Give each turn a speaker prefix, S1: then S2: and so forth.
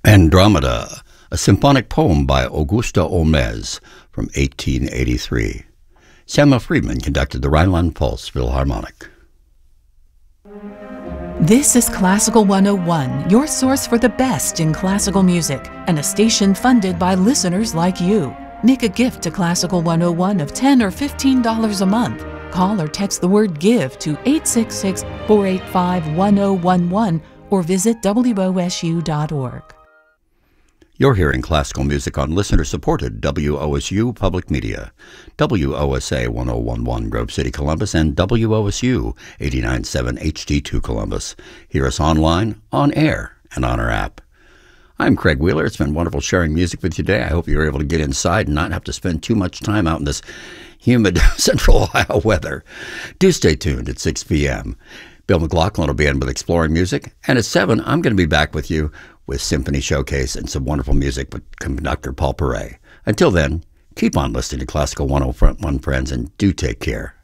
S1: Andromeda, a symphonic poem by Augusta Olmez from 1883. Samuel Friedman conducted the Rhineland-Pfalz Philharmonic.
S2: This is Classical 101, your source for the best in classical music, and a station funded by listeners like you. Make a gift to Classical 101 of $10 or $15 a month. Call or text the word GIVE to 866-485-1011 or visit wosu.org.
S1: You're hearing classical music on listener-supported WOSU Public Media, WOSA 1011 Grove City, Columbus, and WOSU 89.7 HD2 Columbus. Hear us online, on air, and on our app. I'm Craig Wheeler. It's been wonderful sharing music with you today. I hope you're able to get inside and not have to spend too much time out in this humid Central Ohio weather. Do stay tuned at 6 p.m. Bill McLaughlin will be in with Exploring Music, and at 7, I'm going to be back with you with Symphony Showcase and some wonderful music with conductor Paul Perret. Until then, keep on listening to Classical 101, friends, and do take care.